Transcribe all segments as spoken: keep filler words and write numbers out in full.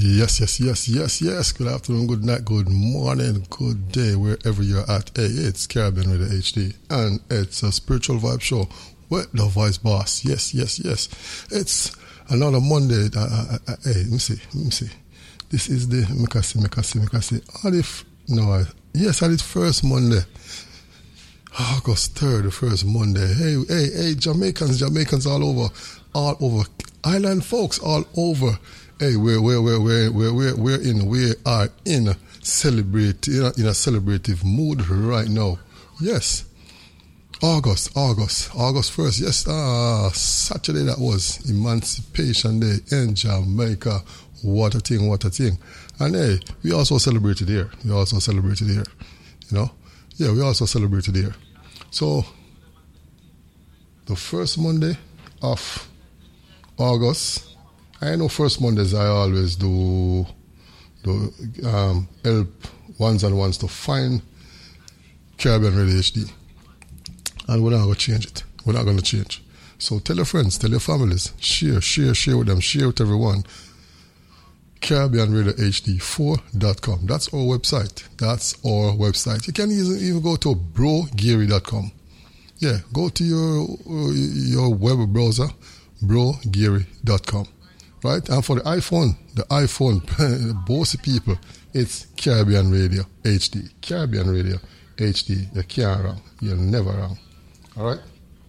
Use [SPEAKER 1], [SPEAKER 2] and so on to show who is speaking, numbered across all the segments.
[SPEAKER 1] Yes, yes, yes, yes, yes. Good afternoon, good night, good morning, good day, wherever you're at. Hey, it's Caribbean Radio H D, and it's a spiritual vibe show with the Voice Boss. Yes, yes, yes. It's another Monday. Uh, uh, uh, hey, let me see, let me see. This is the, make I see, make I see, make I see. Oh, the f- no, I, yes, I did first Monday. August third, the first Monday. Hey, hey, hey, Jamaicans, Jamaicans all over, all over. Island folks all over. Hey, we're we're we're we're we're we're in we are in a celebrate in a, in a celebrative mood right now. Yes, August, August, August first. Yes, ah, Saturday that was Emancipation Day in Jamaica. What a thing! What a thing! And hey, we also celebrated here. We also celebrated here. You know, yeah, we also celebrated here. So the first Monday of August. I know first Mondays I always do, do um, help ones and ones to find Caribbean Radio H D. And we're not going to change it. We're not going to change. So tell your friends, tell your families, share, share, share with them, share with everyone. Caribbean Radio H D four dot com. That's our website. That's our website. You can even, even go to bro geary dot com. Yeah, go to your, your web browser, bro geary dot com. Right? And for the iPhone, the iPhone, both people, it's Caribbean Radio H D. Caribbean Radio H D. You can't wrong. You're never wrong. All right?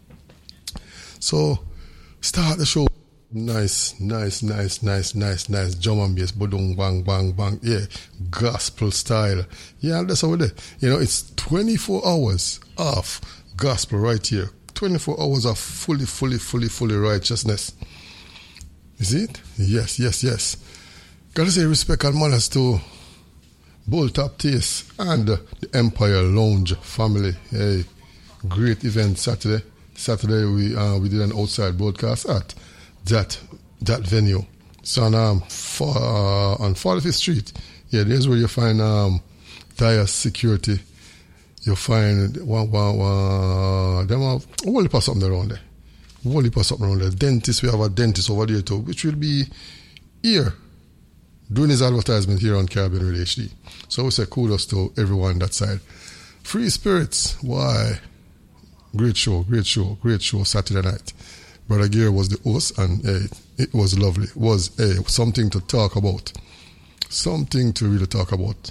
[SPEAKER 1] So, start the show. Nice, nice, nice, nice, nice, nice drum and bass. Budung, bang, bang, bang. Yeah, gospel style. Yeah, that's how it is. You know, it's twenty-four hours of gospel right here. twenty-four hours of fully, fully, fully, fully righteousness. Is it? Yes, yes, yes. Gotta say respect and manners to Bull Top Taste and uh, the Empire Lounge family. Hey, great event Saturday. Saturday we uh, we did an outside broadcast at that that venue. So on um for, uh, on forty-fifth Street. Yeah, there's where you find um Dire Security. You'll find one one one them have a whole heap of something around there. Whole heap of something around there. Dentist, we have a dentist over there too, which will be here doing his advertisement here on Caribbean Radio H D. So we say kudos to everyone that side. Free Spirits, why? Great show, great show, great show Saturday night. Brother Gear was the host and hey, it was lovely. It was hey, something to talk about. Something to really talk about.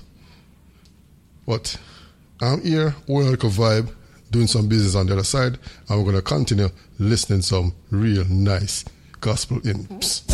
[SPEAKER 1] But I'm here, we're like a vibe, doing some business on the other side, and we're going to continue listening some real nice gospel hymns.